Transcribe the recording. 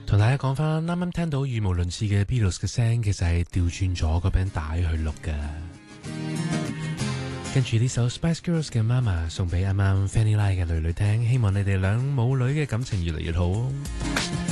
同大家講翻，啱啱聽到語無倫次嘅 Beatles 嘅聲，其實係調轉咗個餅帶去錄㗎。跟住呢首 Spice Girls 嘅 Mama 送俾啱啱 Fanny Lai 嘅女女聽，希望你哋兩母女嘅感情越嚟越好。